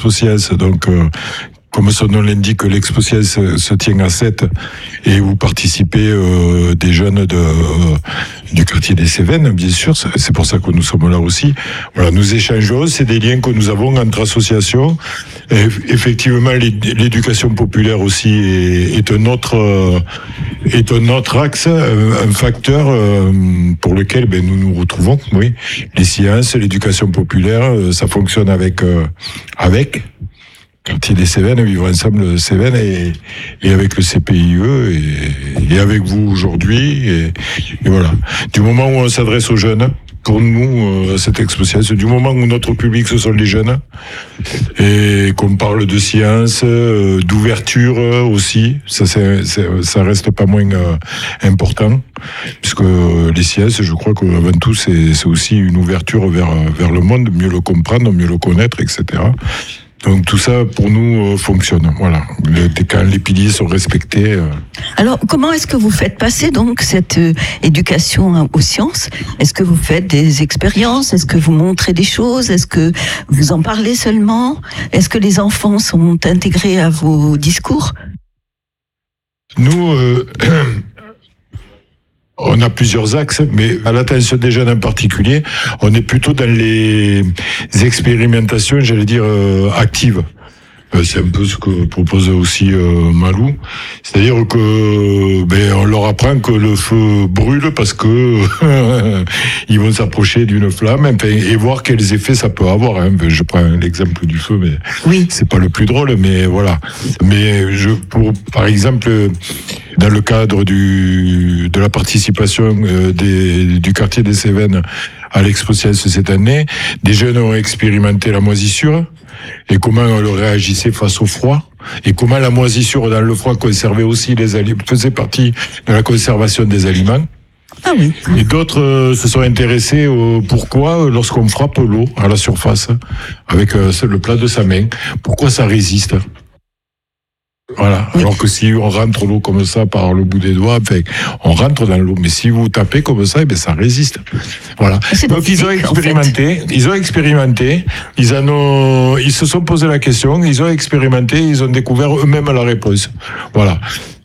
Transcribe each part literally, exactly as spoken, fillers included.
l'Expo-Science, donc euh, comme son nom l'indique, l'Expo-Science se tient à Sète et vous participez euh, des jeunes de, euh, du quartier des Cévennes, bien sûr, c'est pour ça que nous sommes là aussi. Voilà, nous échangeons, c'est des liens que nous avons entre associations. Et effectivement, l'éducation populaire aussi est, est un autre euh, est un autre axe, un facteur euh, pour lequel ben, nous nous retrouvons. Oui, les sciences, l'éducation populaire, ça fonctionne avec euh, avec. Quartier des Cévennes, vivre ensemble Cévennes et, et avec le C P I E et, et avec vous aujourd'hui. Et, et voilà. Du moment où on s'adresse aux jeunes, pour nous, euh, cette exposition, du moment où notre public, ce sont les jeunes, et qu'on parle de science, euh, d'ouverture aussi, ça, c'est, c'est, ça reste pas moins euh, important, puisque les sciences, je crois qu'avant tout, c'est, c'est aussi une ouverture vers, vers le monde, mieux le comprendre, mieux le connaître, et cetera. Donc tout ça, pour nous, euh, fonctionne. Voilà. Le, quand les piliers sont respectés. Euh... Alors, comment est-ce que vous faites passer donc cette euh, éducation aux sciences ? Est-ce que vous faites des expériences ? Est-ce que vous montrez des choses ? Est-ce que vous en parlez seulement ? Est-ce que les enfants sont intégrés à vos discours ? Nous... Euh... On a plusieurs axes, mais à l'attention des jeunes en particulier, on est plutôt dans les expérimentations, j'allais dire, euh, actives. Euh, c'est un peu ce que propose aussi euh, Malou. C'est-à-dire que ben, on leur apprend que le feu brûle parce que ils vont s'approcher d'une flamme enfin, et voir quels effets ça peut avoir. Hein. Je prends l'exemple du feu, mais oui. C'est pas le plus drôle, mais voilà. Mais je, pour, par exemple, dans le cadre du, de la participation euh, des, du quartier des Cévennes à l'Expo-Science cette année, des jeunes ont expérimenté la moisissure et comment on réagissait face au froid et comment la moisissure dans le froid conservait aussi les aliments, faisait partie de la conservation des aliments. Ah oui. Et d'autres euh, se sont intéressés au pourquoi lorsqu'on frappe l'eau à la surface avec euh, le plat de sa main, pourquoi ça résiste. Voilà. Oui. Alors que si on rentre l'eau comme ça par le bout des doigts, enfin, on rentre dans l'eau. Mais si vous tapez comme ça, eh bien, ça résiste. Voilà. C'est donc ils ont expérimenté, en fait. ils ont expérimenté, ils en ont, ils se sont posé la question, ils ont expérimenté, ils ont découvert eux-mêmes la réponse. Voilà.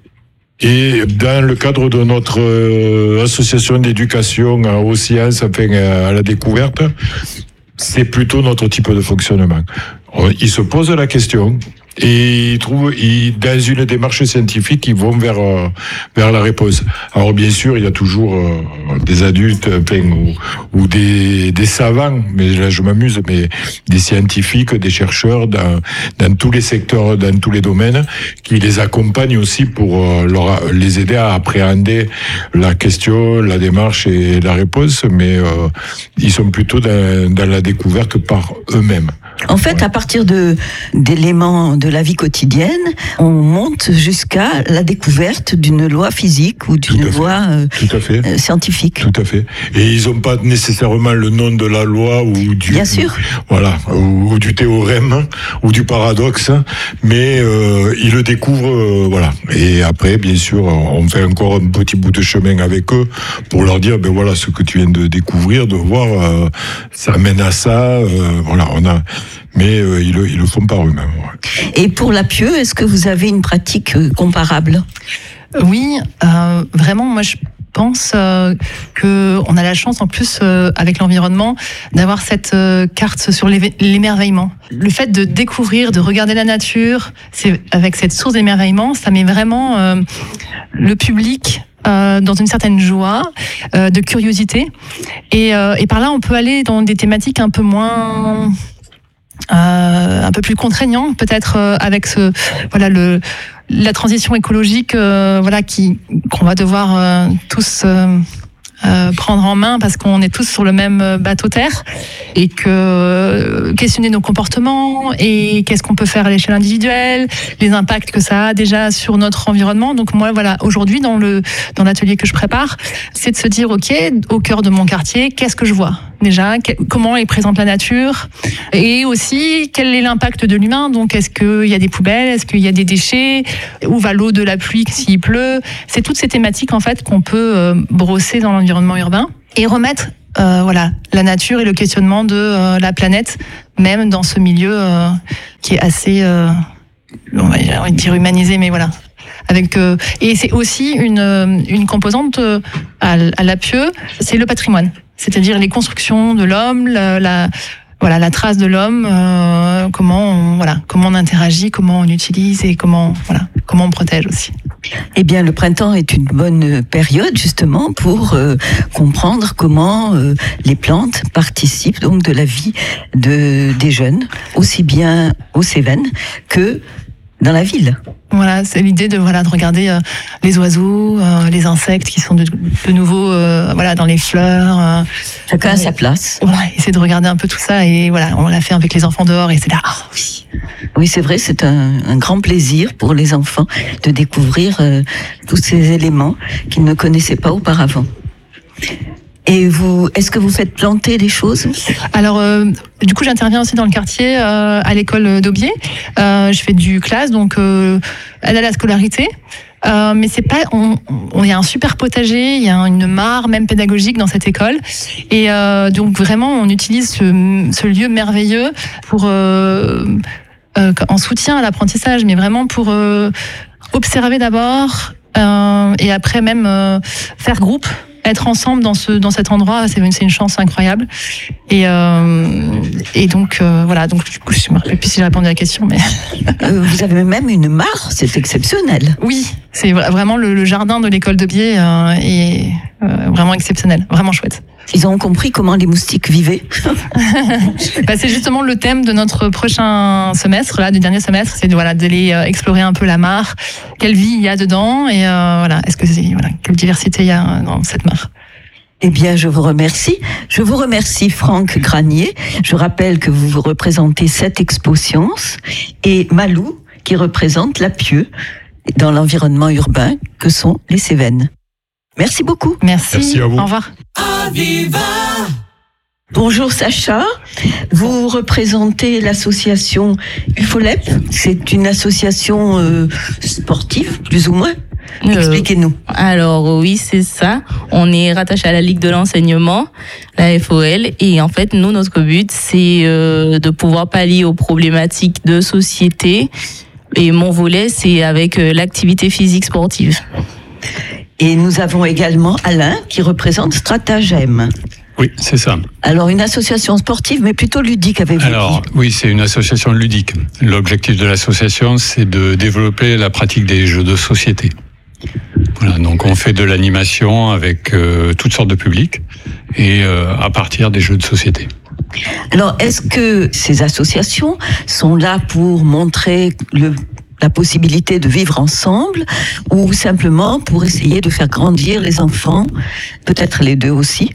Et dans le cadre de notre euh, association d'éducation euh, aux sciences, enfin euh, à la découverte, c'est plutôt notre type de fonctionnement. Ils se posent la question. Et ils trouvent, ils, dans une démarche scientifique, ils vont vers euh, vers la réponse. Alors bien sûr, il y a toujours euh, des adultes, enfin, ou, ou des des savants, mais là je m'amuse, mais des scientifiques, des chercheurs dans dans tous les secteurs, dans tous les domaines, qui les accompagnent aussi pour euh, leur les aider à appréhender la question, la démarche et la réponse. Mais euh, ils sont plutôt dans, dans la découverte par eux-mêmes. En fait, ouais. À partir de d'éléments de la vie quotidienne, on monte jusqu'à la découverte d'une loi physique ou d'une loi euh, Tout à fait. Euh, scientifique. Tout à fait. Et ils n'ont pas nécessairement le nom de la loi ou du Bien sûr. Voilà, ou, ou du théorème ou du paradoxe, mais euh, ils le découvrent, euh, voilà. Et après, bien sûr, on fait encore un petit bout de chemin avec eux pour leur dire, ben voilà, ce que tu viens de découvrir, de voir, euh, ça mène à ça. Euh, voilà, on a. Mais euh, ils, le, ils le font par eux-mêmes. Ouais. Et pour la Pieux, est-ce que vous avez une pratique euh, comparable ? Oui, euh, vraiment, moi je pense euh, qu'on a la chance en plus euh, avec l'environnement d'avoir cette euh, carte sur l'émerveillement. Le fait de découvrir, de regarder la nature, c'est, avec cette source d'émerveillement, ça met vraiment euh, le public Euh, dans une certaine joie, euh, de curiosité, et, euh, et par là on peut aller dans des thématiques un peu moins, euh, un peu plus contraignantes, peut-être euh, avec ce, voilà le, la transition écologique, euh, voilà qui qu'on va devoir euh, tous euh, Euh, prendre en main parce qu'on est tous sur le même bateau terre et que euh, questionner nos comportements et qu'est-ce qu'on peut faire à l'échelle individuelle, les impacts que ça a déjà sur notre environnement. Donc moi voilà, aujourd'hui dans le dans l'atelier que je prépare, c'est de se dire ok, au cœur de mon quartier, qu'est-ce que je vois déjà, que, comment est présente la nature et aussi quel est l'impact de l'humain. Donc est-ce qu'il y a des poubelles, est-ce qu'il y a des déchets, où va l'eau de la pluie s'il pleut. C'est toutes ces thématiques en fait qu'on peut euh, brosser dans l'environnement urbain et remettre euh, voilà, la nature et le questionnement de euh, la planète, même dans ce milieu euh, qui est assez, euh, on va dire humanisé, mais voilà. Avec, euh, et c'est aussi une, une composante euh, à, à l'Apieux, c'est le patrimoine, c'est-à-dire les constructions de l'homme, la, la, voilà, la trace de l'homme, euh, comment, on, voilà, comment on interagit, comment on utilise et comment, voilà, comment on protège aussi. Eh bien, le printemps est une bonne période justement pour euh, comprendre comment euh, les plantes participent donc de la vie de, des jeunes, aussi bien aux Cévennes que dans la ville. Voilà, c'est l'idée de voilà de regarder euh, les oiseaux, euh, les insectes qui sont de, de nouveau euh, voilà dans les fleurs. Euh, Chacun à sa place. Voilà, essayer de regarder un peu tout ça et voilà, on l'a fait avec les enfants dehors et c'est là. Ah oui. Oui, c'est vrai, c'est un, un grand plaisir pour les enfants de découvrir euh, tous ces éléments qu'ils ne connaissaient pas auparavant. Et vous, est-ce que vous faites planter des choses ? Alors, euh, du coup, j'interviens aussi dans le quartier, euh, à l'école d'Aubier. Euh, je fais du classe, donc euh, aide à la scolarité. Euh, mais c'est pas, on, on y a un super potager, il y a une mare même pédagogique dans cette école, et euh, donc vraiment, on utilise ce, ce lieu merveilleux pour euh, euh, en soutien à l'apprentissage, mais vraiment pour euh, observer d'abord euh, et après même euh, faire groupe. Être ensemble dans ce dans cet endroit, c'est une c'est une chance incroyable. Et euh, et donc euh, voilà, donc du coup, je me rappelle plus si j'ai répondu à la question, mais euh, vous avez même une mare, c'est exceptionnel. Oui, c'est vraiment le, le jardin de l'école de Bié euh, est euh, vraiment exceptionnel, vraiment chouette. Ils ont compris comment les moustiques vivaient. Bah, c'est justement le thème de notre prochain semestre, là, du dernier semestre, c'est de, voilà, d'aller euh, explorer un peu la mare, quelle vie il y a dedans et euh, voilà, est-ce que c'est, voilà, quelle diversité il y a dans cette mare. Eh bien, je vous remercie. Je vous remercie, Franck Granier. Je rappelle que vous représentez cette Expo Science et Malou, qui représente l'Apieux dans l'environnement urbain que sont les Cévennes. Merci beaucoup. Merci. Merci à vous. Au revoir. Aviva. Bonjour Sacha, vous représentez l'association U F O L E P. C'est une association euh, sportive, plus ou moins. Euh, Expliquez-nous. Alors oui, c'est ça. On est rattaché à la Ligue de l'enseignement, la F O L, et en fait, nous, notre but, c'est euh, de pouvoir pallier aux problématiques de société. Et mon volet, c'est avec euh, l'activité physique sportive. Et nous avons également Alain qui représente Stratagem. Oui, c'est ça. Alors une association sportive, mais plutôt ludique, avez-vous Alors dit. oui, c'est une association ludique. L'objectif de l'association, c'est de développer la pratique des jeux de société. Voilà, donc on fait de l'animation avec euh, toutes sortes de publics et euh, à partir des jeux de société. Alors est-ce que ces associations sont là pour montrer le la possibilité de vivre ensemble ou simplement pour essayer de faire grandir les enfants, peut-être les deux aussi?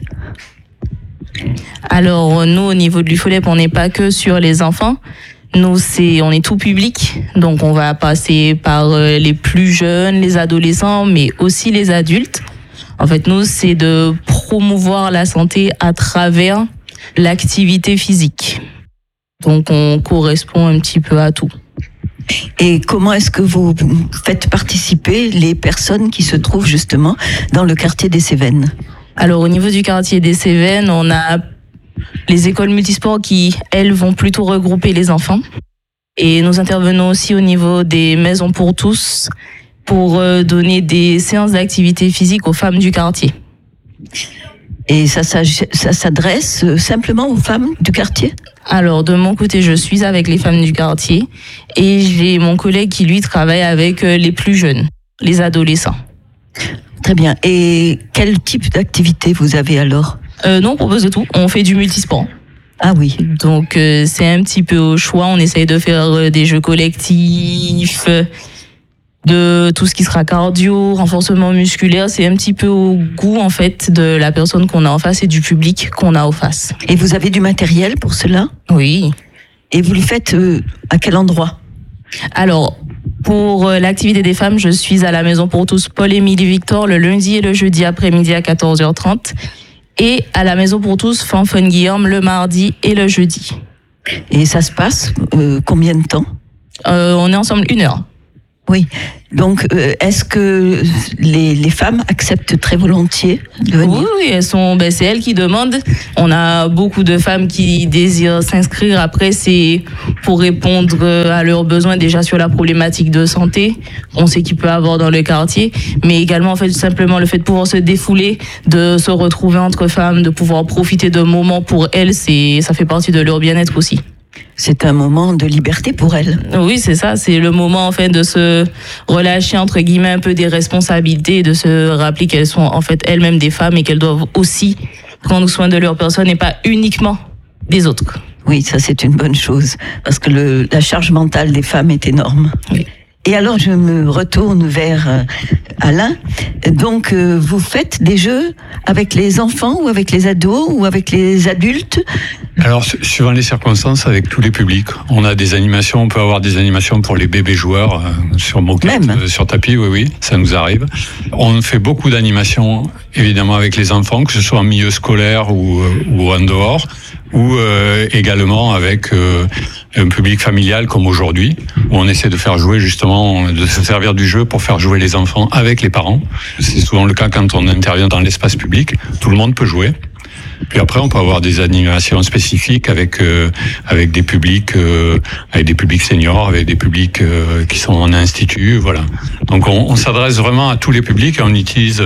Alors nous, au niveau de l'U F O L E P, on n'est pas que sur les enfants. Nous, c'est, on est tout public, donc on va passer par les plus jeunes, les adolescents, mais aussi les adultes. En fait, nous, c'est de promouvoir la santé à travers l'activité physique. Donc on correspond un petit peu à tout. Et comment est-ce que vous faites participer les personnes qui se trouvent justement dans le quartier des Cévennes? Alors au niveau du quartier des Cévennes, on a les écoles multisports qui, elles, vont plutôt regrouper les enfants. Et nous intervenons aussi au niveau des maisons pour tous pour donner des séances d'activité physique aux femmes du quartier. Et ça, ça, ça s'adresse simplement aux femmes du quartier? Alors, de mon côté, je suis avec les femmes du quartier et j'ai mon collègue qui, lui, travaille avec les plus jeunes, les adolescents. Très bien. Et quel type d'activité vous avez alors? euh, Non, on propose de tout. On fait du multisport. Ah oui. Donc, euh, c'est un petit peu au choix. On essaye de faire euh, des jeux collectifs, de tout ce qui sera cardio, renforcement musculaire. C'est un petit peu au goût, en fait, de la personne qu'on a en face et du public qu'on a en face. Et vous avez du matériel pour cela? Oui. Et vous le faites euh, à quel endroit? Alors, pour l'activité des femmes, je suis à la Maison pour tous Paul-Émilie Victor le lundi et le jeudi après-midi à quatorze heures trente. Et à la Maison pour tous Fanfon Guillaume le mardi et le jeudi. Et ça se passe euh, combien de temps? euh, On est ensemble une heure. Oui. Donc, euh, est-ce que les, les femmes acceptent très volontiers de venir ? Oui, oui, elles sont, ben, c'est elles qui demandent. On a beaucoup de femmes qui désirent s'inscrire. Après, c'est pour répondre à leurs besoins déjà sur la problématique de santé. On sait qu'il peut y avoir dans le quartier, mais également, en fait, simplement le fait de pouvoir se défouler, de se retrouver entre femmes, de pouvoir profiter de moments pour elles, c'est, ça fait partie de leur bien-être aussi. C'est un moment de liberté pour elles. Oui, c'est ça. C'est le moment, en fait, de se relâcher, entre guillemets, un peu des responsabilités, de se rappeler qu'elles sont, en fait, elles-mêmes des femmes et qu'elles doivent aussi prendre soin de leur personne et pas uniquement des autres. Oui, ça, c'est une bonne chose. Parce que le, la charge mentale des femmes est énorme. Oui. Et alors, je me retourne vers euh, Alain. Donc, euh, vous faites des jeux avec les enfants ou avec les ados ou avec les adultes ? Alors, suivant les circonstances, avec tous les publics, on a des animations, on peut avoir des animations pour les bébés joueurs euh, sur moquette, euh, sur tapis, oui, oui, ça nous arrive. On fait beaucoup d'animations, évidemment, avec les enfants, que ce soit en milieu scolaire ou, ou en dehors, ou euh, également avec euh, un public familial comme aujourd'hui, où on essaie de faire jouer justement, de se servir du jeu pour faire jouer les enfants avec les parents. C'est souvent le cas quand on intervient dans l'espace public, tout le monde peut jouer. Puis après, on peut avoir des animations spécifiques avec euh, avec des publics, euh, avec des publics seniors, avec des publics euh, qui sont en institut, voilà. Donc, on, on s'adresse vraiment à tous les publics et on utilise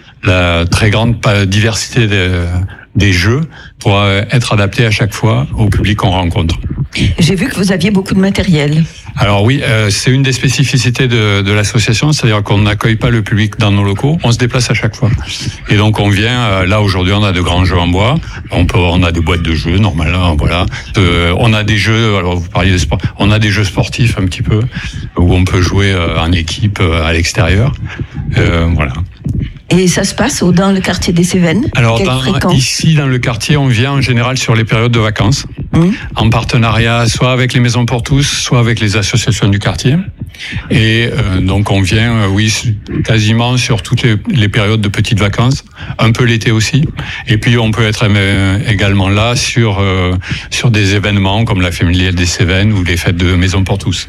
la très grande diversité des, des jeux pour être adapté à chaque fois au public qu'on rencontre. J'ai vu que vous aviez beaucoup de matériel. Alors oui, euh, c'est une des spécificités de, de l'association, c'est-à-dire qu'on n'accueille pas le public dans nos locaux, on se déplace à chaque fois. Et donc on vient, euh, là aujourd'hui on a de grands jeux en bois, on peut, on a des boîtes de jeux normalement, voilà. Euh, on a des jeux, alors vous parliez de sport, on a des jeux sportifs un petit peu où on peut jouer euh, en équipe euh, à l'extérieur, euh, voilà. Et ça se passe dans le quartier des Cévennes ? Alors dans, ici dans le quartier, on vient en général sur les périodes de vacances, mmh. en partenariat soit avec les Maisons pour tous, soit avec les associations du quartier. Et euh, donc on vient, euh, oui, quasiment sur toutes les, les périodes de petites vacances, un peu l'été aussi. Et puis on peut être euh, également là sur euh, sur des événements comme la Familiale des Cévennes ou les fêtes de Maisons pour tous.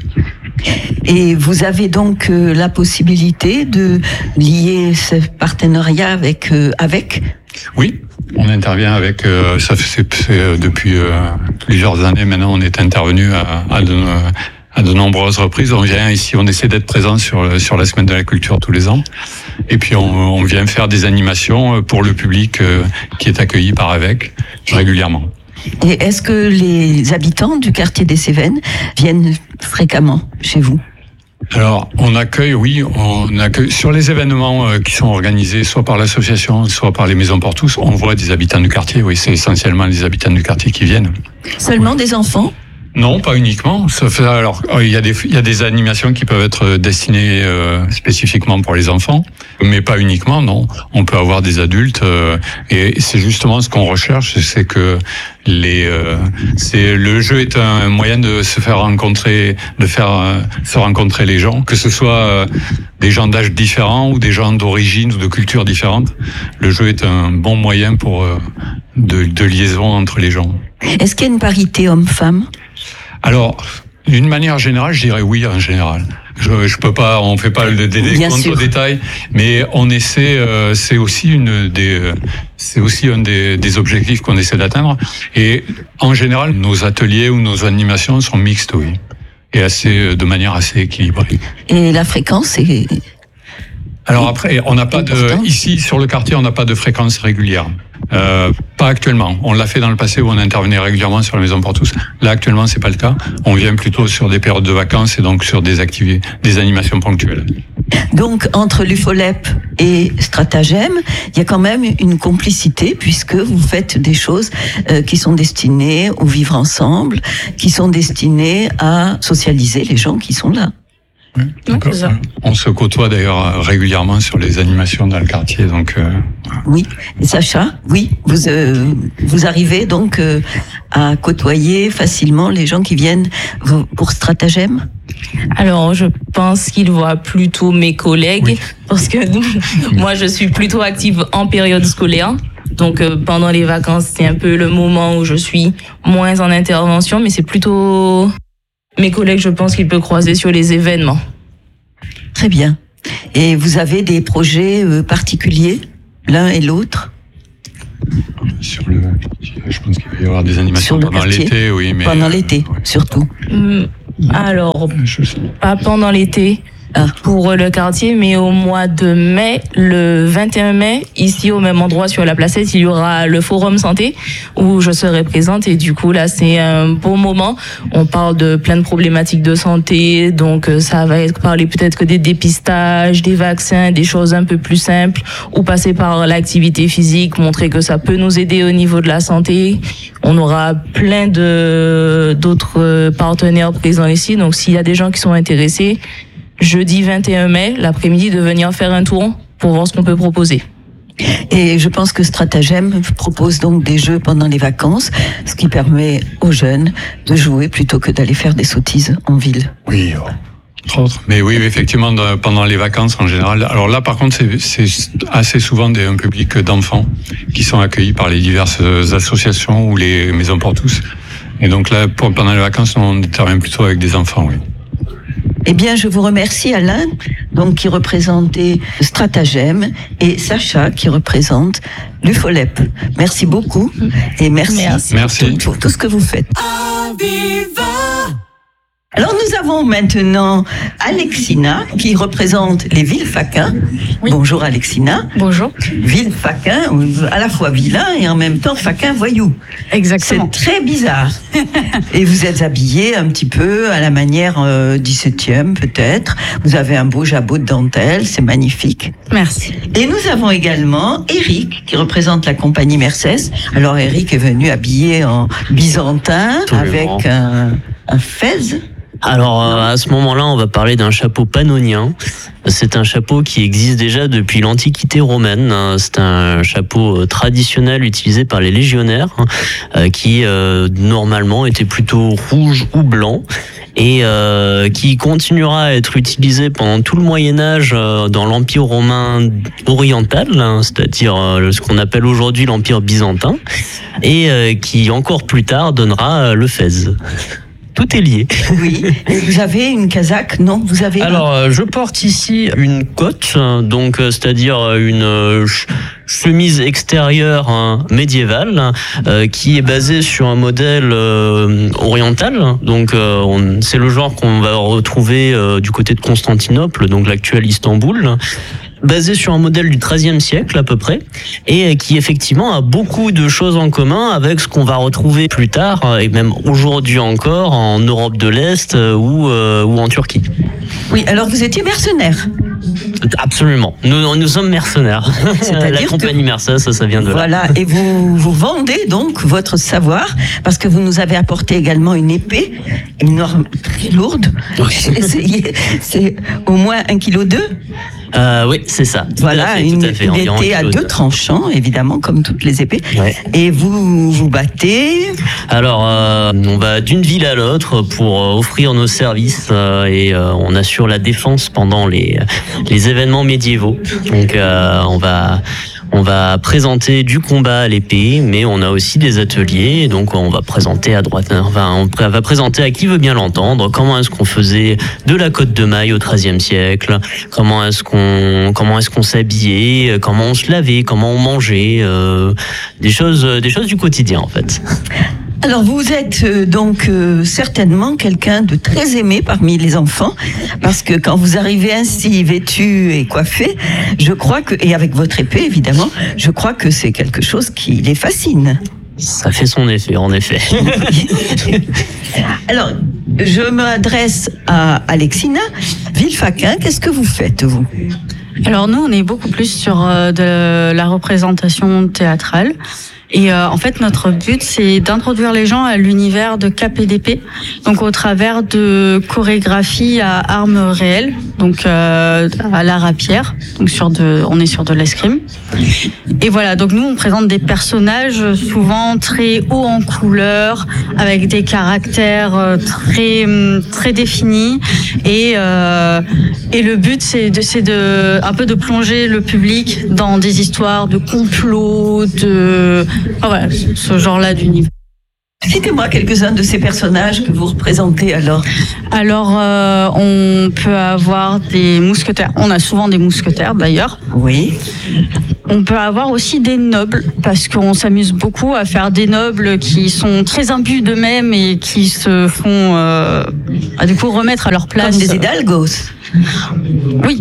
Et vous avez donc euh, la possibilité de lier ce partenariat avec euh, avec Oui, on intervient avec. Euh, ça c'est, c'est depuis euh, plusieurs années maintenant. On est intervenu à, à, de, à de nombreuses reprises. On vient ici, on essaie d'être présent sur sur la semaine de la culture tous les ans. Et puis on, on vient faire des animations pour le public euh, qui est accueilli par Avec régulièrement. Et est-ce que les habitants du quartier des Cévennes viennent fréquemment chez vous ? Alors, on accueille, oui, on accueille sur les événements qui sont organisés soit par l'association, soit par les Maisons pour tous. On voit des habitants du quartier. Oui, c'est essentiellement les habitants du quartier qui viennent. Seulement des enfants ? Non, pas uniquement. Ça fait, alors, il y a des, il y a des animations qui peuvent être destinées euh, spécifiquement pour les enfants, mais pas uniquement, non. On peut avoir des adultes, euh, et c'est justement ce qu'on recherche, c'est que les, euh, c'est le jeu est un moyen de se faire rencontrer, de faire euh, se rencontrer les gens, que ce soit euh, des gens d'âge différents ou des gens d'origine ou de culture différentes. Le jeu est un bon moyen pour euh, de, de liaison entre les gens. Est-ce qu'il y a une parité homme-femme ? Alors, d'une manière générale, je dirais oui en général. Je, je peux pas, on fait pas le décompte au détail, mais on essaie. Euh, c'est aussi une des, c'est aussi un des, des objectifs qu'on essaie d'atteindre. Et en général, nos ateliers ou nos animations sont mixtes, oui, et assez de manière assez équilibrée. Et la fréquence est. Alors après, on n'a pas de ici sur le quartier, on n'a pas de fréquence régulière. Euh, pas actuellement. On l'a fait dans le passé où on intervenait régulièrement sur la Maison pour tous. Là, actuellement, c'est pas le cas. On vient plutôt sur des périodes de vacances et donc sur des activités, des animations ponctuelles. Donc, entre l'U F O L E P et Stratagem, il y a quand même une complicité puisque vous faites des choses euh, qui sont destinées au vivre ensemble, qui sont destinées à socialiser les gens qui sont là. Oui, donc, ça. On se côtoie d'ailleurs régulièrement sur les animations dans le quartier, donc. Euh... Oui, et Sacha, oui, vous euh, vous arrivez donc euh, à côtoyer facilement les gens qui viennent pour Stratagem. Alors, je pense qu'il voit plutôt mes collègues, oui. Parce que moi, je suis plutôt active en période scolaire. Donc, euh, pendant les vacances, c'est un peu le moment où je suis moins en intervention, mais c'est plutôt mes collègues, je pense qu'il peut croiser sur les événements. Très bien. Et vous avez des projets euh, particuliers, l'un et l'autre? Sur le, je pense qu'il va y avoir des animations Sur le pendant quartier. l'été, oui. Mais Pendant l'été, ouais. surtout. Hum, Alors, Je sais. pas pendant l'été. Ah. Pour le quartier, mais au mois de mai, le vingt et un mai, ici au même endroit sur la Placette, il y aura le Forum Santé où je serai présente et du coup là c'est un beau moment. On parle de plein de problématiques de santé, donc ça va être parler peut-être que des dépistages, des vaccins, des choses un peu plus simples ou passer par l'activité physique, montrer que ça peut nous aider au niveau de la santé. On aura plein de d'autres partenaires présents ici, donc s'il y a des gens qui sont intéressés, jeudi vingt et un mai, l'après-midi, de venir faire un tour pour voir ce qu'on peut proposer. Et je pense que Stratagème propose donc des jeux pendant les vacances, ce qui permet aux jeunes de jouer plutôt que d'aller faire des sottises en ville. Oui, entre autres. Mais oui, effectivement, de- pendant les vacances en général. Alors là, par contre, c'est, c'est assez souvent des, un public d'enfants qui sont accueillis par les diverses associations ou les maisons pour tous. Et donc là, pour, pendant les vacances, on intervient plutôt avec des enfants, oui. Eh bien, je vous remercie Alain, donc qui représentait Stratagème, et Sacha qui représente l'UFOLEP. Merci beaucoup et merci, Merci. Merci. Pour, pour tout ce que vous faites. Alors nous avons maintenant Alexina qui représente les Villefaquins. Oui. Bonjour Alexina. Bonjour. Villefaquin, à la fois vilain et en même temps faquin voyou. Exactement. C'est très bizarre. Et vous êtes habillée un petit peu à la manière euh, dix-septième peut-être. Vous avez un beau jabot de dentelle, c'est magnifique. Merci. Et nous avons également Eric qui représente la compagnie Mercès. Alors Eric est venu habillé en byzantin Absolument. avec un, un fez. Alors euh, à ce moment-là, on va parler d'un chapeau pannonien. C'est un chapeau qui existe déjà depuis l'Antiquité romaine. C'est un chapeau traditionnel utilisé par les légionnaires, euh, qui euh, normalement était plutôt rouge ou blanc, et euh, qui continuera à être utilisé pendant tout le Moyen-Âge euh, dans l'Empire romain oriental, hein, c'est-à-dire euh, ce qu'on appelle aujourd'hui l'Empire byzantin, et euh, qui encore plus tard donnera euh, le fez. Tout est lié. Oui. Et vous avez une casaque, non? Vous avez Alors, euh, je porte ici une cotte, euh, donc euh, c'est-à-dire euh, une euh, ch- chemise extérieure hein, médiévale, euh, qui est basée sur un modèle euh, oriental. Donc, euh, on- c'est le genre qu'on va retrouver euh, du côté de Constantinople, donc l'actuel Istanbul, basé sur un modèle du treizième siècle à peu près, et qui effectivement a beaucoup de choses en commun avec ce qu'on va retrouver plus tard, et même aujourd'hui encore, en Europe de l'Est euh, ou, euh, ou en Turquie. Oui, alors vous étiez mercenaire. Absolument. Nous, nous sommes mercenaires. C'est-à-dire La compagnie que- Mercès, ça, ça vient de là. Voilà, et vous, vous vendez donc votre savoir, parce que vous nous avez apporté également une épée énorme, très lourde. J'ai essayé, c'est au moins un kilo deux. Euh, oui, c'est ça. Tout Voilà, à fait, une, tout à fait. une Environ épée un à kilo deux deux. tranchants, évidemment, comme toutes les épées. Ouais. Et vous vous battez. Alors, euh, on va d'une ville à l'autre pour euh, offrir nos services euh, et euh, on assure la défense pendant les, les événements médiévaux. Donc, euh, on va... On va présenter du combat à l'épée, mais on a aussi des ateliers, donc on va présenter à droite, enfin, on pr- va présenter à qui veut bien l'entendre comment est-ce qu'on faisait de la côte de maille au treizième siècle, comment est-ce qu'on comment est-ce qu'on s'habillait, comment on se lavait, comment on mangeait, euh, des choses des choses du quotidien en fait. Alors vous êtes euh, donc euh, certainement quelqu'un de très aimé parmi les enfants, parce que quand vous arrivez ainsi vêtu et coiffé, je crois que, et avec votre épée évidemment, je crois que c'est quelque chose qui les fascine. Ça fait son effet, en effet. Alors, je m'adresse à Alexina. Villefaquin, qu'est-ce que vous faites, vous? Alors nous, on est beaucoup plus sur euh, de la représentation théâtrale. Et euh, en fait, notre but, c'est d'introduire les gens à l'univers de K P D P, donc au travers de chorégraphies à armes réelles, donc euh, à l'art à pierre, donc sur de, on est sur de l'escrime. Et voilà, donc nous, on présente des personnages souvent très hauts en couleur, avec des caractères euh, très très définis. Et euh, et le but, c'est de c'est de un peu de plonger le public dans des histoires de complots, de Enfin, voilà, ce genre-là d'univers. Citez-moi quelques-uns de ces personnages que vous représentez alors. Alors, euh, on peut avoir des mousquetaires. On a souvent des mousquetaires d'ailleurs. Oui. On peut avoir aussi des nobles, parce qu'on s'amuse beaucoup à faire des nobles qui sont très imbus d'eux-mêmes et qui se font, euh, à du coup, remettre à leur place. Comme des hidalgos. Oui.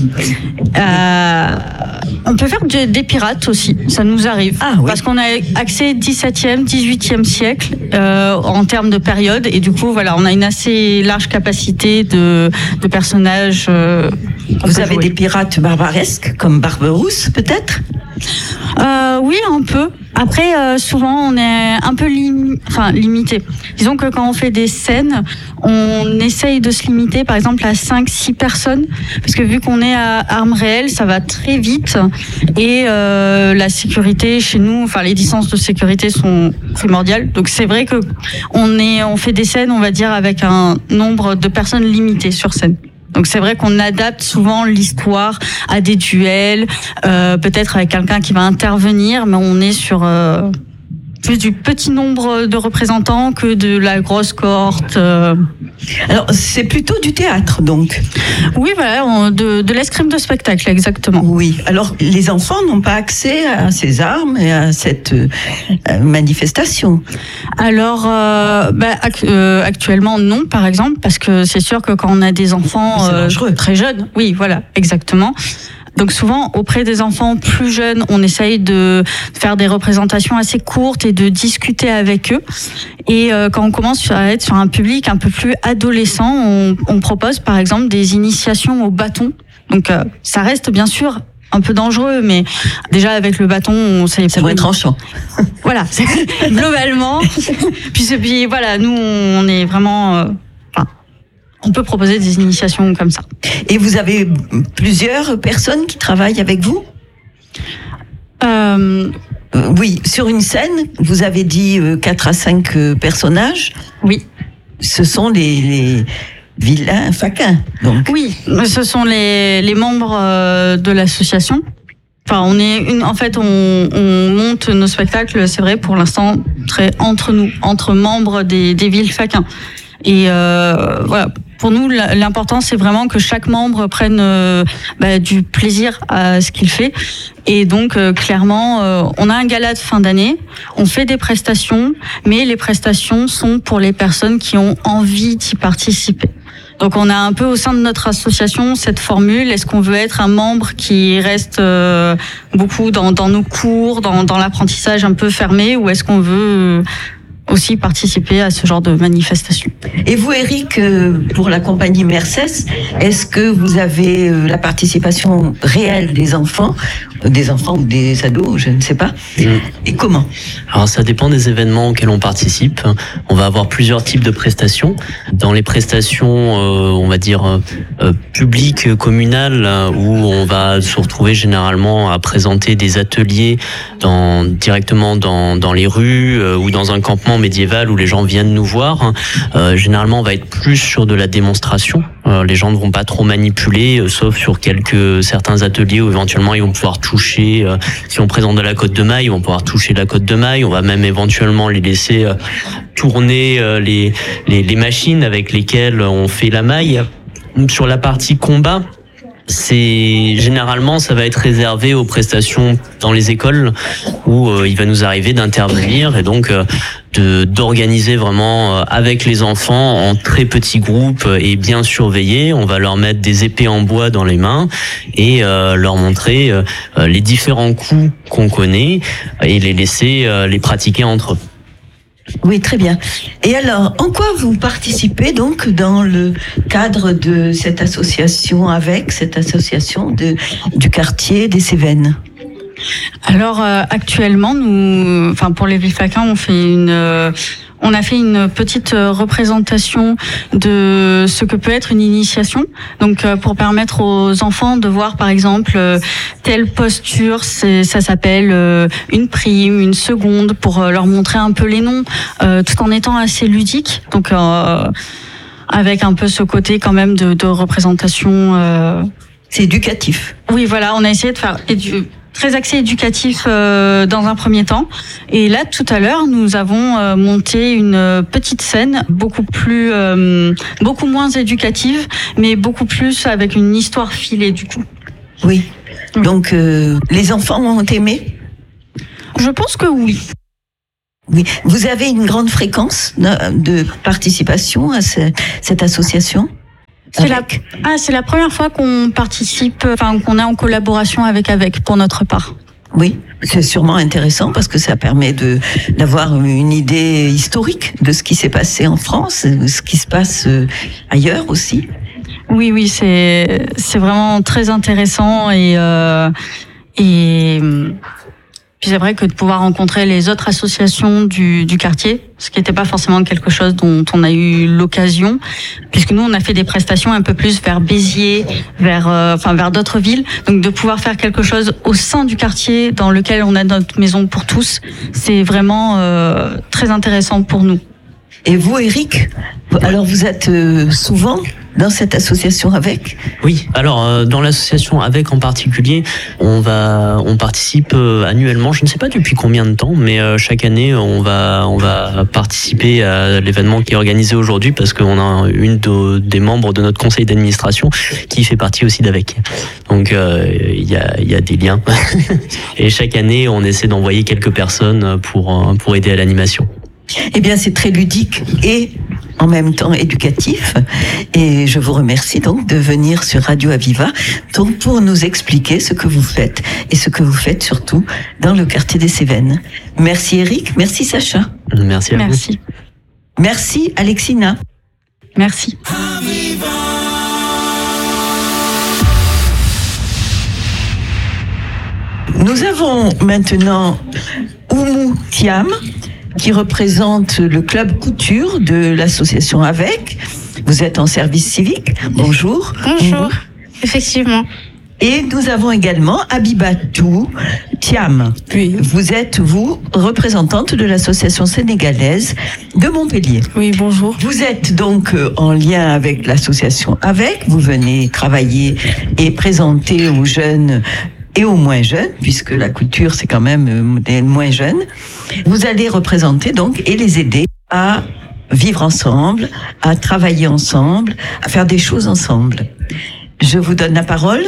Euh, on peut faire des, des pirates aussi, ça nous arrive. Ah, oui. Parce qu'on a accès dix-septième, dix-huitième siècle euh, en termes de période, et du coup, voilà, on a une assez large capacité de, de personnages. Euh, Vous avez jouer. Des pirates barbaresques, comme Barberousse, peut-être? Euh, oui, un peu. Après, euh, souvent, on est un peu lim... enfin, limité. Disons que quand on fait des scènes, on essaye de se limiter, par exemple, à cinq six personnes, parce que vu qu'on est à armes réelles, ça va très vite, et euh, la sécurité chez nous, enfin, les distances de sécurité sont primordiales. Donc, c'est vrai que on est, on fait des scènes, on va dire, avec un nombre de personnes limité sur scène. Donc c'est vrai qu'on adapte souvent l'histoire à des duels, euh, peut-être avec quelqu'un qui va intervenir, mais on est sur euh, plus du petit nombre de représentants que de la grosse cohorte. Euh. Alors c'est plutôt du théâtre donc. Oui, voilà, on, de, de l'escrime de spectacle, exactement. Oui. Alors les enfants n'ont pas accès à ces armes et à cette euh, manifestation. Alors euh, bah, ac- euh, actuellement non, par exemple, parce que c'est sûr que quand on a des enfants euh, très jeunes, oui, voilà, exactement. Donc souvent, auprès des enfants plus jeunes, on essaye de faire des représentations assez courtes et de discuter avec eux. Et euh, quand on commence à être sur un public un peu plus adolescent, on, on propose par exemple des initiations au bâton. Donc euh, ça reste bien sûr un peu dangereux, mais déjà avec le bâton, on sait. C'est moins tranchant. Voilà, c'est, globalement. puis, puis voilà, nous on est vraiment. Euh, On peut proposer des initiations comme ça. Et vous avez plusieurs personnes qui travaillent avec vous ? euh... Oui, sur une scène, vous avez dit quatre à cinq personnages. Oui. Ce sont les, les vilains faquins, donc. Oui, ce sont les, les membres de l'association. Enfin, on est une, en fait, on, on monte nos spectacles, c'est vrai, pour l'instant, très entre nous, entre membres des, des villes faquins. Et euh, voilà. Pour nous, l'important, c'est vraiment que chaque membre prenne euh, bah, du plaisir à ce qu'il fait. Et donc, euh, clairement, euh, on a un gala de fin d'année, on fait des prestations, mais les prestations sont pour les personnes qui ont envie d'y participer. Donc, on a un peu au sein de notre association cette formule. Est-ce qu'on veut être un membre qui reste euh, beaucoup dans, dans nos cours, dans, dans l'apprentissage un peu fermé, ou est-ce qu'on veut... Euh, aussi participer à ce genre de manifestation. Et vous, Eric, pour la compagnie Mercès, est-ce que vous avez la participation réelle des enfants, des enfants ou des ados, je ne sais pas, mmh. Et comment ? Alors ça dépend des événements auxquels on participe. On va avoir plusieurs types de prestations. Dans les prestations, euh, on va dire euh, publiques, communales, où on va se retrouver généralement à présenter des ateliers dans, directement dans, dans les rues euh, ou dans un campement médiéval où les gens viennent nous voir. Euh, généralement, on va être plus sur de la démonstration. Euh, les gens ne vont pas trop manipuler, euh, sauf sur quelques certains ateliers où éventuellement ils vont pouvoir toucher. Euh, si on présente de la côte de maille, ils vont pouvoir toucher la côte de maille. On va même éventuellement les laisser euh, tourner euh, les, les les machines avec lesquelles on fait la maille. Sur la partie combat, c'est généralement ça va être réservé aux prestations dans les écoles où euh, il va nous arriver d'intervenir et donc euh, de d'organiser vraiment euh, avec les enfants en très petits groupes et bien surveillés. On va leur mettre des épées en bois dans les mains et euh, leur montrer euh, les différents coups qu'on connaît et les laisser euh, les pratiquer entre eux. Oui, très bien. Et alors, en quoi vous participez donc dans le cadre de cette association, avec cette association de, du quartier des Cévennes ? Alors euh, actuellement, nous, enfin pour les villes faquins, on fait une, euh, on a fait une petite représentation de ce que peut être une initiation. Donc euh, pour permettre aux enfants de voir par exemple euh, telle posture, c'est, ça s'appelle euh, une prime, une seconde, pour euh, leur montrer un peu les noms, euh, tout en étant assez ludique. Donc euh, avec un peu ce côté quand même de, de représentation. Euh... C'est éducatif. Oui, voilà, on a essayé de faire édu- très axé éducatif euh, dans un premier temps. Et là, tout à l'heure, nous avons euh, monté une petite scène beaucoup plus, euh, beaucoup moins éducative, mais beaucoup plus avec une histoire filée du coup. Oui. Donc, euh, les enfants ont aimé ? Je pense que oui. Oui. Vous avez une grande fréquence de participation à ce, cette association ? C'est la, ah, c'est la première fois qu'on participe, enfin qu'on est en collaboration avec avec pour notre part. Oui, c'est sûrement intéressant parce que ça permet de d'avoir une idée historique de ce qui s'est passé en France, de ce qui se passe ailleurs aussi. Oui, oui, c'est c'est vraiment très intéressant et euh, et puis c'est vrai que de pouvoir rencontrer les autres associations du, du quartier, ce qui n'était pas forcément quelque chose dont on a eu l'occasion, puisque nous on a fait des prestations un peu plus vers Béziers, vers euh, enfin vers d'autres villes. Donc de pouvoir faire quelque chose au sein du quartier dans lequel on a notre maison pour tous, c'est vraiment euh, très intéressant pour nous. Et vous, Eric, alors vous êtes souvent dans cette association avec ? Oui, alors euh, dans l'association avec en particulier, on va, on participe euh, annuellement. Je ne sais pas depuis combien de temps, mais euh, chaque année on va, on va participer à l'événement qui est organisé aujourd'hui parce qu'on a une de, des membres de notre conseil d'administration qui fait partie aussi d'avec. Donc il euh, y a, il y a des liens. Et chaque année on essaie d'envoyer quelques personnes pour, pour aider à l'animation. Eh bien, c'est très ludique et en même temps éducatif. Et je vous remercie donc de venir sur Radio Aviva donc pour nous expliquer ce que vous faites et ce que vous faites surtout dans le quartier des Cévennes. Merci Eric, merci Sacha. Merci à vous. Merci. Merci Alexina. Merci. Nous avons maintenant Oumou Thiam, qui représente le club couture de l'association Avec. Vous êtes en service civique. Bonjour. Bonjour, effectivement. Et nous avons également Abibatou Thiam. Oui. Vous êtes, vous, représentante de l'association sénégalaise de Montpellier. Oui, bonjour. Vous êtes donc en lien avec l'association Avec. Vous venez travailler et présenter aux jeunes et aux moins jeunes, puisque la couture, c'est quand même des moins jeunes. Vous allez représenter donc et les aider à vivre ensemble, à travailler ensemble, à faire des choses ensemble. Je vous donne la parole.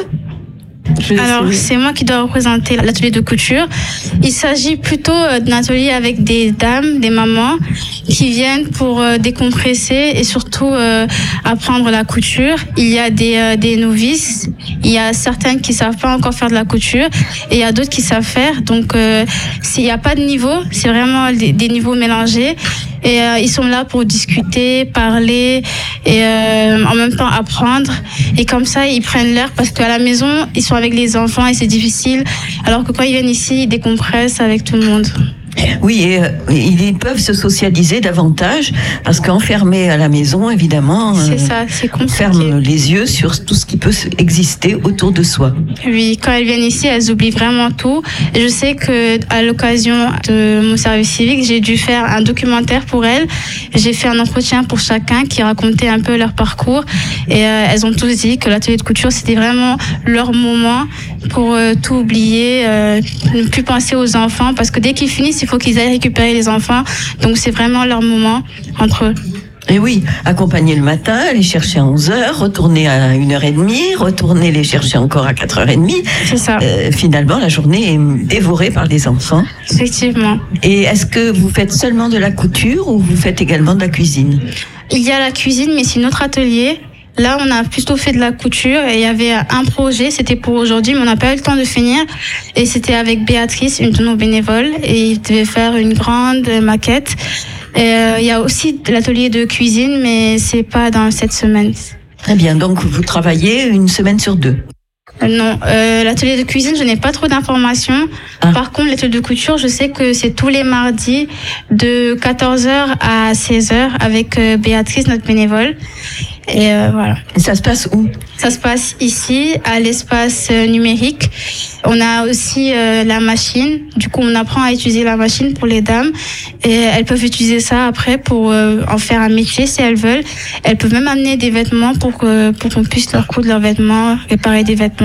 Je Alors, sais. c'est moi qui dois représenter l'atelier de couture. Il s'agit plutôt d'un atelier avec des dames, des mamans, qui viennent pour euh, décompresser et surtout euh, apprendre la couture. Il y a des, euh, des novices, il y a certaines qui savent pas encore faire de la couture et il y a d'autres qui savent faire. Donc, euh, s'il n'y a pas de niveau, c'est vraiment des, des niveaux mélangés. Et euh, ils sont là pour discuter, parler et euh, en même temps apprendre. Et comme ça, ils prennent l'air parce qu'à la maison, ils sont avec les enfants et c'est difficile. Alors que quand ils viennent ici, ils décompressent avec tout le monde. Oui, et, euh, ils peuvent se socialiser davantage parce qu'enfermés à la maison, évidemment, C'est euh, ça, c'est on compliqué. ferme les yeux sur tout ce qui peut exister autour de soi. Oui, quand elles viennent ici, elles oublient vraiment tout. Et je sais que à l'occasion de mon service civique, j'ai dû faire un documentaire pour elles. J'ai fait un entretien pour chacun qui racontait un peu leur parcours. Et euh, elles ont tous dit que l'atelier de couture, c'était vraiment leur moment pour euh, tout oublier, euh, ne plus penser aux enfants. Parce que dès qu'ils finissent, il faut qu'ils aillent récupérer les enfants. Donc c'est vraiment leur moment entre eux. Et oui, accompagner le matin, les chercher à onze heures, retourner à une heure trente, retourner les chercher encore à quatre heures trente. C'est ça. Euh, finalement, la journée est dévorée par les enfants. Effectivement. Et est-ce que vous faites seulement de la couture ou vous faites également de la cuisine ? Il y a la cuisine, mais c'est notre atelier. Là, on a plutôt fait de la couture et il y avait un projet, c'était pour aujourd'hui, mais on n'a pas eu le temps de finir. Et c'était avec Béatrice, une de nos bénévoles, et il devait faire une grande maquette. Et euh, il y a aussi l'atelier de cuisine, mais c'est pas dans cette semaine. Très bien, donc vous travaillez une semaine sur deux. Euh, non, euh, l'atelier de cuisine, je n'ai pas trop d'informations. Ah. Par contre, l'atelier de couture, je sais que c'est tous les mardis de quatorze heures à seize heures avec euh, Béatrice, notre bénévole. Et euh, voilà. Et ça se passe où ? Ça se passe ici, à l'espace euh, numérique. On a aussi euh, la machine. Du coup, on apprend à utiliser la machine pour les dames. Et elles peuvent utiliser ça après pour euh, en faire un métier si elles veulent. Elles peuvent même amener des vêtements pour que pour qu'on puisse leur coudre leurs vêtements, réparer des vêtements.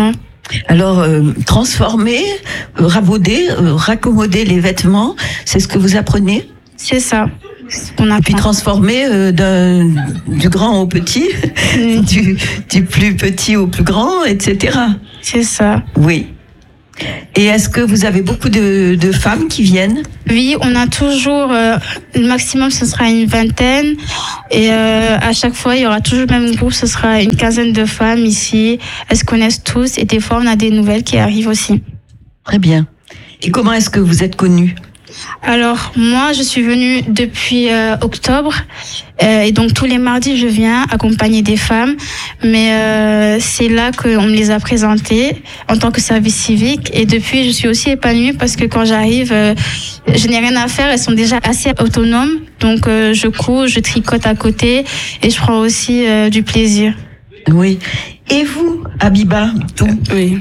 Alors, euh, transformer, euh, rabauder, euh, raccommoder les vêtements, c'est ce que vous apprenez? C'est ça. On a Et puis transformer euh, d'un, du grand au petit, du, du plus petit au plus grand, et cetera. C'est ça. Oui. Et est-ce que vous avez beaucoup de, de femmes qui viennent? Oui, on a toujours, euh, le maximum ce sera une vingtaine. Et euh, à chaque fois, il y aura toujours le même groupe, ce sera une quinzaine de femmes ici. Elles se connaissent tous et des fois, on a des nouvelles qui arrivent aussi. Très bien. Et comment est-ce que vous êtes connue? Alors, moi, je suis venue depuis euh, octobre. Euh, et donc, tous les mardis, je viens accompagner des femmes. Mais euh, c'est là qu'on me les a présentées en tant que service civique. Et depuis, je suis aussi épanouie parce que quand j'arrive, euh, je n'ai rien à faire. Elles sont déjà assez autonomes. Donc, euh, je couds, je tricote à côté et je prends aussi euh, du plaisir. Oui. Et vous, Abiba? Oui.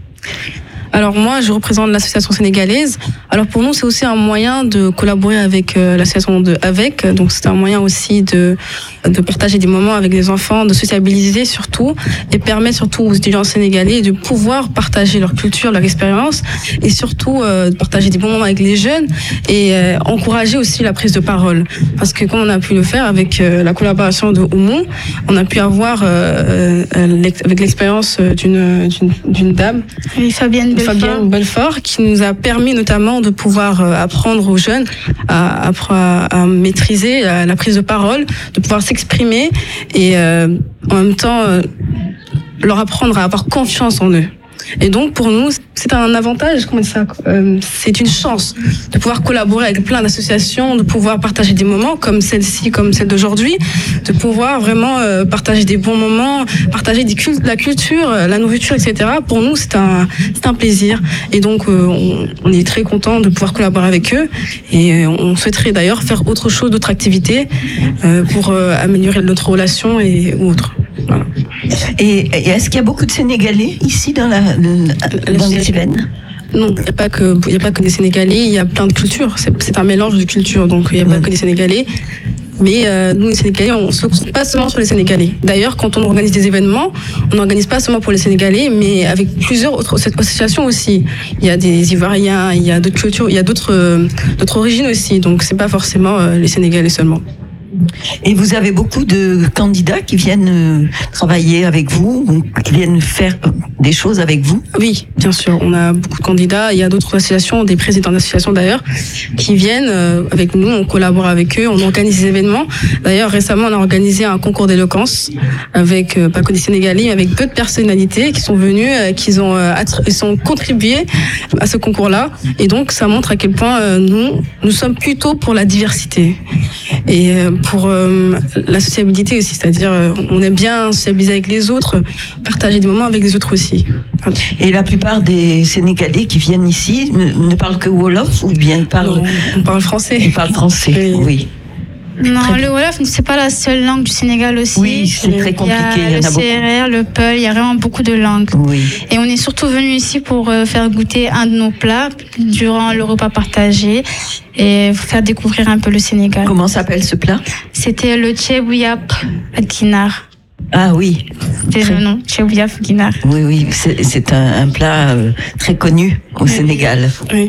Alors moi, je représente l'association sénégalaise. Alors pour nous, c'est aussi un moyen de collaborer avec euh, l'association de Avec. Donc c'est un moyen aussi de de partager des moments avec les enfants, de sociabiliser surtout, et permettre surtout aux étudiants sénégalais de pouvoir partager leur culture, leur expérience, et surtout euh, de partager des bons moments avec les jeunes et euh, encourager aussi la prise de parole. Parce que comme on a pu le faire avec euh, la collaboration de Oumou, on a pu avoir euh, euh, avec l'expérience d'une d'une d'une dame, oui, Fabienne Belfort. Fabienne Belfort, qui nous a permis notamment de pouvoir apprendre aux jeunes à, à, à maîtriser la, la prise de parole, de pouvoir s'exprimer et euh, en même temps euh, leur apprendre à avoir confiance en eux. Et donc pour nous, c'est un avantage, comment dire ça, euh, c'est une chance de pouvoir collaborer avec plein d'associations, de pouvoir partager des moments comme celle-ci, comme celle d'aujourd'hui, de pouvoir vraiment euh, partager des bons moments, partager des cult- la culture, la nourriture, et cetera. Pour nous, c'est un, c'est un plaisir. Et donc euh, on, on est très content de pouvoir collaborer avec eux. Et euh, on souhaiterait d'ailleurs faire autre chose, d'autres activités euh, pour euh, améliorer notre relation et ou autre. Voilà. Et, et est-ce qu'il y a beaucoup de Sénégalais ici dans la, la dans les Cévennes? Non, il n'y a pas que il y a pas que des Sénégalais, il y a plein de cultures. C'est, c'est un mélange de cultures, donc il n'y a pas que des Sénégalais. Mais euh, nous, les Sénégalais, on ne se concentre pas seulement sur les Sénégalais. D'ailleurs, quand on organise des événements, on n'organise pas seulement pour les Sénégalais, mais avec plusieurs autres associations aussi. Il y a des Ivoiriens, il y a d'autres cultures, il y a d'autres, euh, d'autres origines aussi. Donc, c'est pas forcément euh, les Sénégalais seulement. Et vous avez beaucoup de candidats qui viennent travailler avec vous, ou qui viennent faire des choses avec vous? Oui, bien sûr. On a beaucoup de candidats. Il y a d'autres associations, des présidents d'associations d'ailleurs, qui viennent avec nous. On collabore avec eux. On organise des événements. D'ailleurs, récemment, on a organisé un concours d'éloquence avec, pas que des Sénégalais, mais avec d'autres personnalités qui sont venues, qui ont, ils ont contribué à ce concours-là. Et donc, ça montre à quel point nous, nous sommes plutôt pour la diversité. Et pour euh, la sociabilité aussi, c'est-à-dire euh, on aime bien sociabiliser avec les autres, partager des moments avec les autres aussi. Et la plupart des Sénégalais qui viennent ici ne, ne parlent que Wolof ou bien ils parlent... Non, on parle français. Ils parlent français, oui. oui. Non, le Wolof, c'est pas la seule langue du Sénégal aussi. Oui, c'est très compliqué. Il y a, il y en a le C R R, le Peul, il y a vraiment beaucoup de langues. Oui. Et on est surtout venu ici pour faire goûter un de nos plats durant le repas partagé et faire découvrir un peu le Sénégal. Comment s'appelle ce plat? C'était le Tchèbouyap Guinar. Ah oui. C'est très... le nom, Tchèbouyap Guinar. Oui, oui, c'est, c'est un, un plat euh, très connu au oui. Sénégal. Oui.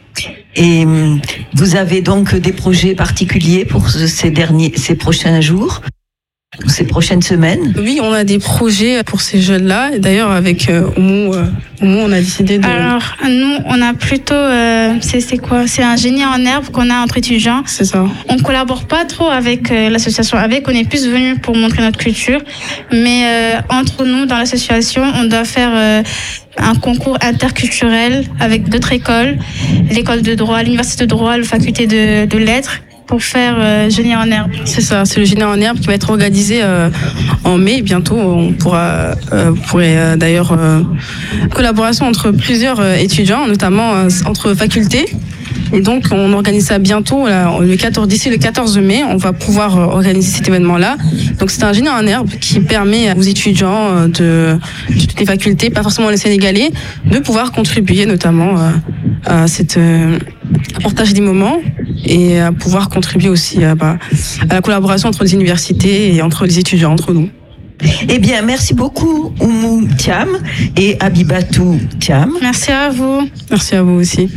Et vous avez donc des projets particuliers pour ces derniers, ces prochains jours, ces prochaines semaines? Oui, on a des projets pour ces jeunes-là. Et d'ailleurs, avec euh, Oumou, euh, Oumou, on a décidé de... Alors, nous, on a plutôt... Euh, c'est, c'est quoi? C'est un génie en herbe qu'on a entre étudiants. C'est ça. On collabore pas trop avec euh, l'association Avec. On est plus venus pour montrer notre culture. Mais euh, entre nous, dans l'association, on doit faire... Euh, un concours interculturel avec d'autres écoles, l'école de droit, l'université de droit, la faculté de, de lettres, pour faire euh, génie en herbe. C'est ça, c'est le génie en herbe qui va être organisé euh, en mai bientôt. On pourra, euh, pourrait euh, d'ailleurs euh, collaboration entre plusieurs euh, étudiants, notamment euh, entre facultés. Et donc, on organise ça bientôt, là, le quatorze, d'ici le quatorze mai, on va pouvoir organiser cet événement-là. Donc, c'est un génie en herbe qui permet aux étudiants de, de toutes les facultés, pas forcément les Sénégalais, de pouvoir contribuer notamment à, cette, à partager des moments et à pouvoir contribuer aussi à, bah, à la collaboration entre les universités et entre les étudiants, entre nous. Eh bien, merci beaucoup, Oumou Thiam et Abibatou Thiam. Merci à vous. Merci à vous aussi.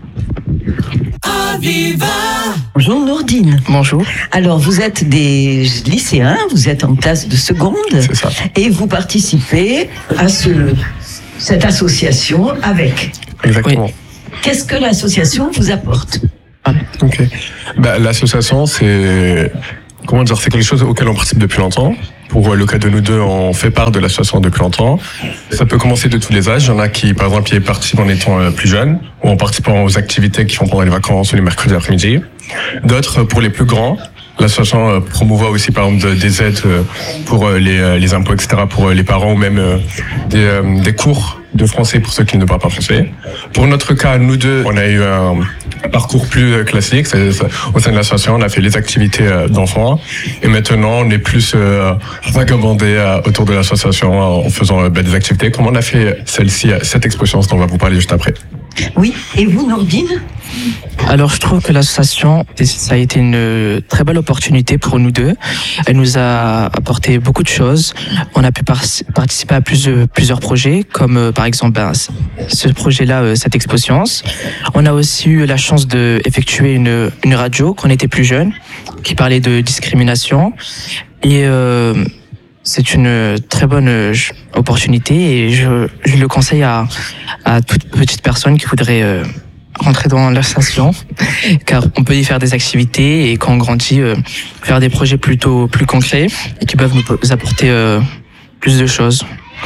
Aviva. Bonjour Nourdine. Bonjour. Alors, vous êtes des lycéens, vous êtes en classe de seconde. C'est ça. Et vous participez à ce, cette association avec. Exactement. Oui. Qu'est-ce que l'association vous apporte? Ok. Bah, l'association, c'est comment dire, c'est quelque chose auquel on participe depuis longtemps. Pour le cas de nous deux, on fait part de l'association depuis longtemps. Ça peut commencer de tous les âges. Il y en a qui, par exemple, y participent en étant plus jeunes ou en participant aux activités qu'ils font pendant les vacances ou les mercredis après-midi. D'autres, pour les plus grands, l'association promouvoit aussi, par exemple, des aides pour les, les impôts, et cetera, pour les parents ou même des, des cours de français pour ceux qui ne parlent pas français. Pour notre cas, nous deux, on a eu un parcours plus classique. C'est, c'est, au sein de l'association, on a fait les activités d'enfants et maintenant on est plus euh, vagabondé euh, autour de l'association en faisant euh, des activités comme on a fait celle-ci, cette exposition dont on va vous parler juste après. Oui, et vous, Nourdine? Alors, je trouve que l'association, ça a été une très belle opportunité pour nous deux. Elle nous a apporté beaucoup de choses. On a pu par- participer à plus, plusieurs projets, comme euh, par exemple ben, ce projet-là, euh, cette exposition. On a aussi eu la chance d'effectuer une, une radio quand on était plus jeune, qui parlait de discrimination. Et euh, c'est une très bonne opportunité et je, je le conseille à, à toute petite personne qui voudrait euh, rentrer dans l'association, car on peut y faire des activités et quand on grandit, euh, faire des projets plutôt plus concrets et qui peuvent nous apporter euh, plus de choses.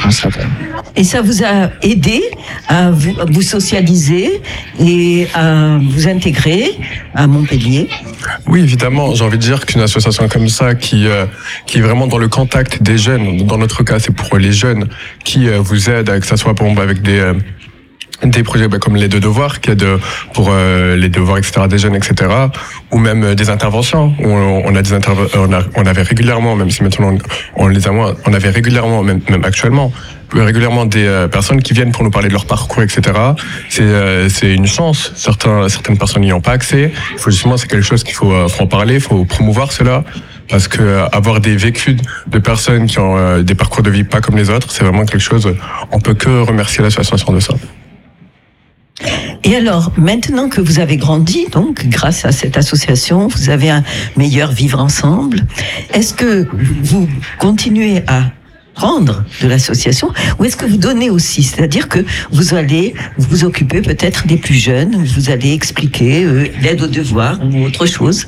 Et ça vous a aidé à vous, à vous socialiser et à vous intégrer à Montpellier? Oui, évidemment. J'ai envie de dire qu'une association comme ça, qui euh, qui est vraiment dans le contact des jeunes, dans notre cas, c'est pour les jeunes qui euh, vous aident, que ça soit par exemple avec des euh, des projets bah, comme les deux devoirs qui aident pour euh, les devoirs et cetera des jeunes et cetera ou même euh, des interventions où on, on a des interve- on, a, on avait régulièrement, même si maintenant on, on les a moins, on avait régulièrement même même actuellement régulièrement des euh, personnes qui viennent pour nous parler de leur parcours et cetera. C'est euh, c'est une chance. Certains certaines personnes n'y ont pas accès. Il faut justement, c'est quelque chose qu'il faut, euh, faut en parler, il faut promouvoir cela. Parce que euh, avoir des vécus de personnes qui ont euh, des parcours de vie pas comme les autres, c'est vraiment quelque chose. On peut que remercier l'association de ça. Et alors, maintenant que vous avez grandi, donc, grâce à cette association, vous avez un meilleur vivre ensemble, est-ce que vous continuez à prendre de l'association ou est-ce que vous donnez aussi? C'est-à-dire que vous allez vous occuper peut-être des plus jeunes, vous allez expliquer euh, l'aide aux devoirs ou autre chose?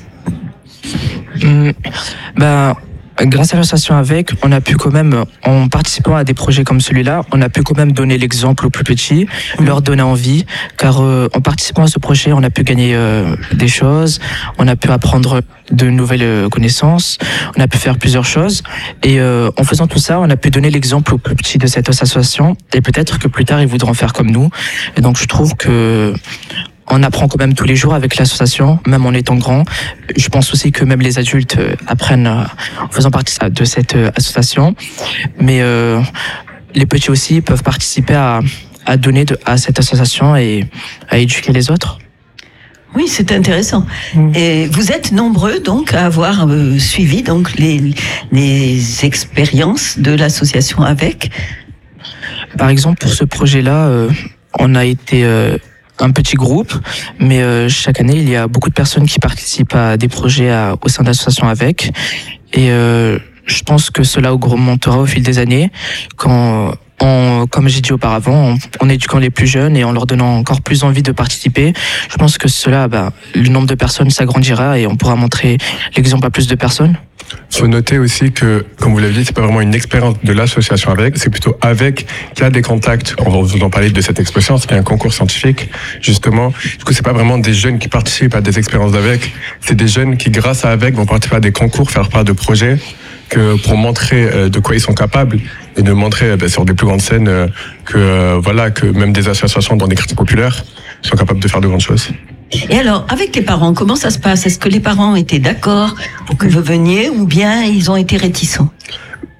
Mmh, ben... Grâce à l'association avec, on a pu quand même, en participant à des projets comme celui-là, on a pu quand même donner l'exemple aux plus petits, leur donner envie, car euh, en participant à ce projet, on a pu gagner euh, des choses, on a pu apprendre de nouvelles connaissances, on a pu faire plusieurs choses, et euh, en faisant tout ça, on a pu donner l'exemple aux plus petits de cette association, et peut-être que plus tard, ils voudront faire comme nous. Et donc, je trouve que on apprend quand même tous les jours avec l'association, même en étant grand. Je pense aussi que même les adultes apprennent en faisant partie de cette association. Mais euh, les petits aussi peuvent participer à, à donner de, à cette association et à éduquer les autres. Oui, c'est intéressant. Mmh. Et vous êtes nombreux donc à avoir euh, suivi donc les, les expériences de l'association avec. Par exemple, pour ce projet-là, euh, on a été euh, un petit groupe, mais euh, chaque année, il y a beaucoup de personnes qui participent à des projets à, au sein de l'association avec. Et euh, je pense que cela augmentera au fil des années, quand, on, comme j'ai dit auparavant, en, en éduquant les plus jeunes et en leur donnant encore plus envie de participer. Je pense que cela, bah, le nombre de personnes s'agrandira et on pourra montrer l'exemple à plus de personnes. Il faut noter aussi que, comme vous l'avez dit, c'est pas vraiment une expérience de l'association avec, c'est plutôt avec qu'il y a des contacts. On va vous en parler de cette exposition, c'est un concours scientifique, justement. Du coup, c'est pas vraiment des jeunes qui participent à des expériences d'avec, c'est des jeunes qui, grâce à avec, vont participer à des concours, faire part de projets, que pour montrer de quoi ils sont capables et de montrer ben, sur des plus grandes scènes que euh, voilà que même des associations dans des quartiers populaires sont capables de faire de grandes choses. Et alors, avec les parents, comment ça se passe? Est-ce que les parents étaient d'accord pour que vous veniez ou bien ils ont été réticents?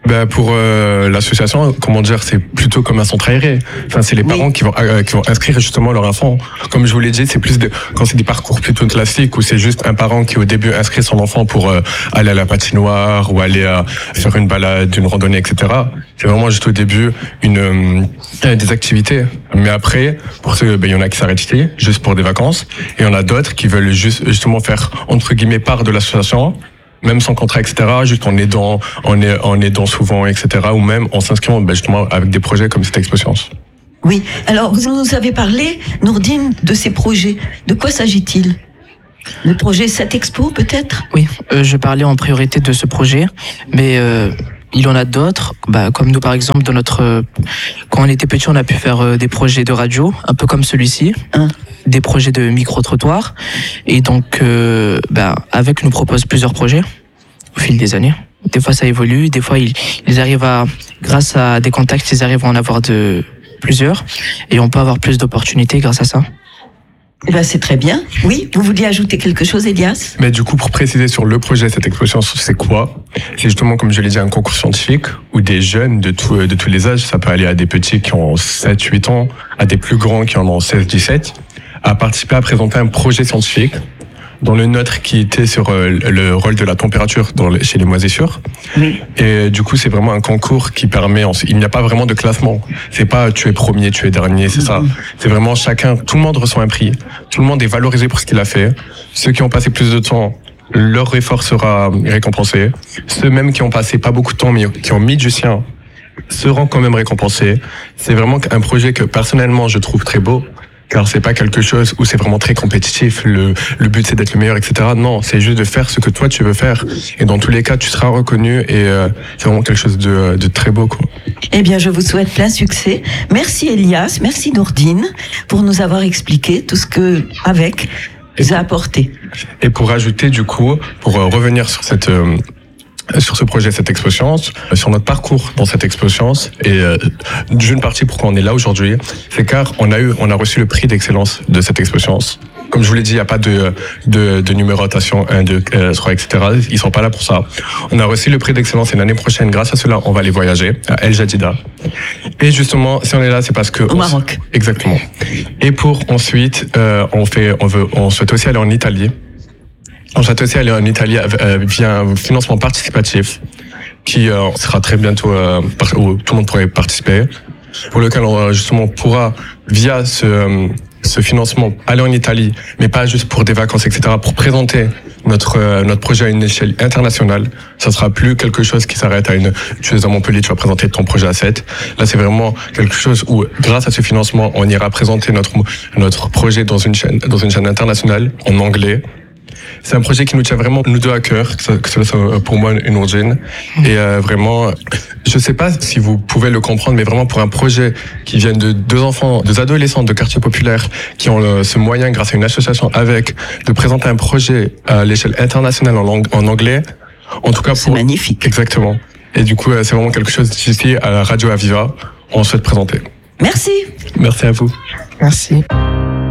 Ben pour euh, l'association, comment dire, c'est plutôt comme un centre aéré. Enfin, c'est les parents oui. qui vont euh, qui vont inscrire justement leur enfant. Comme je vous l'ai dit, c'est plus de, quand c'est des parcours plutôt classiques où c'est juste un parent qui au début inscrit son enfant pour euh, aller à la patinoire ou aller à faire une balade, une randonnée, et cetera. C'est vraiment juste au début une euh, des activités. Mais après, pour ceux, ben il y en a qui s'arrêtent ici, juste pour des vacances, et il y en a d'autres qui veulent juste justement faire entre guillemets part de l'association. Même sans contrat, et cetera, juste en aidant, en, en aidant souvent, et cetera, ou même en s'inscrivant ben justement avec des projets comme cette exposition. Oui. Alors, vous nous avez parlé, Nourdine, de ces projets. De quoi s'agit-il ? Le projet Cette Expo, peut-être ? Oui, euh, je parlais en priorité de ce projet, mais euh, il y en a d'autres. Bah, comme nous, par exemple, dans notre, euh, quand on était petit, on a pu faire euh, des projets de radio, un peu comme celui-ci. Hein. Des projets de micro-trottoirs. Et donc, euh, bah, avec nous propose plusieurs projets au fil des années. Des fois, ça évolue. Des fois, ils, ils arrivent à, grâce à des contacts, ils arrivent à en avoir de plusieurs. Et on peut avoir plus d'opportunités grâce à ça. Eh ben, c'est très bien. Oui, vous vouliez ajouter quelque chose, Elias ? Mais du coup, pour préciser sur le projet, cette exposition, c'est quoi ? C'est justement, comme je l'ai dit, un concours scientifique où des jeunes de, tout, de tous les âges, ça peut aller à des petits qui ont sept huit ans, à des plus grands qui en ont seize dix-sept, à participer à présenter un projet scientifique, dont le nôtre qui était sur le rôle de la température dans le, chez les moisissures. Oui. Et du coup, c'est vraiment un concours qui permet, il n'y a pas vraiment de classement. C'est pas tu es premier, tu es dernier, c'est mm-hmm. ça. C'est vraiment chacun, tout le monde reçoit un prix. Tout le monde est valorisé pour ce qu'il a fait. Ceux qui ont passé plus de temps, leur effort sera récompensé. Ceux même qui ont passé pas beaucoup de temps, mais qui ont mis du sien, seront quand même récompensés. C'est vraiment un projet que personnellement, je trouve très beau. Car c'est pas quelque chose où c'est vraiment très compétitif, le, le but c'est d'être le meilleur, et cetera. Non, c'est juste de faire ce que toi tu veux faire. Et dans tous les cas, tu seras reconnu et euh, c'est vraiment quelque chose de, de très beau, quoi. Eh bien, je vous souhaite plein succès. Merci Elias, merci Nourdine pour nous avoir expliqué tout ce que avec vous a apporté. Et pour ajouter du coup, pour euh, revenir sur cette... Euh, sur ce projet, cette exposition, sur notre parcours dans cette exposition, et euh, d'une partie pourquoi on est là aujourd'hui, c'est car on a eu, on a reçu le prix d'excellence de cette exposition. Comme je vous l'ai dit, il n'y a pas de, de, de numérotation un, deux, trois, et cetera. Ils sont pas là pour ça. On a reçu le prix d'excellence et l'année prochaine, grâce à cela, on va aller voyager à El Jadida. Et justement, si on est là, c'est parce que... Au Maroc. Exactement. Et pour ensuite, euh, on fait, on veut, on souhaite aussi aller en Italie. On souhaite aussi aller en Italie euh, via un financement participatif qui euh, sera très bientôt, euh, par, où tout le monde pourrait participer, pour lequel on justement pourra, via ce, euh, ce financement, aller en Italie, mais pas juste pour des vacances, et cetera, pour présenter notre euh, notre projet à une échelle internationale. Ça sera plus quelque chose qui s'arrête à une, tu es à Montpellier, tu vas présenter ton projet à sept. Là, c'est vraiment quelque chose où, grâce à ce financement, on ira présenter notre notre projet dans une chaîne, dans une chaîne internationale, en anglais. C'est un projet qui nous tient vraiment, nous deux, à cœur, que ce soit pour moi et Nourdine. Et euh, vraiment, je sais pas si vous pouvez le comprendre, mais vraiment pour un projet qui vient de deux enfants, deux adolescents de quartier populaire qui ont le, ce moyen, grâce à une association avec, de présenter un projet à l'échelle internationale en, langue, en anglais. En tout cas, pour... C'est magnifique. Exactement. Et du coup, c'est vraiment quelque chose d'ici à la Radio Aviva, on souhaite présenter. Merci. Merci à vous. Merci.